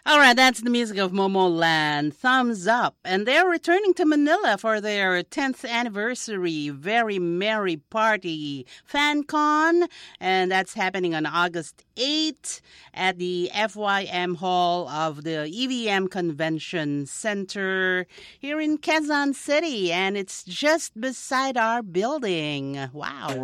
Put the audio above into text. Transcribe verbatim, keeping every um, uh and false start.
All right, that's the music of Momoland, Thumbs Up. And they're returning to Manila for their tenth anniversary Very Merry Party FanCon. And that's happening on August eighth at the F Y M Hall of the E V M Convention Center here in Quezon City. And it's just beside our building. Wow.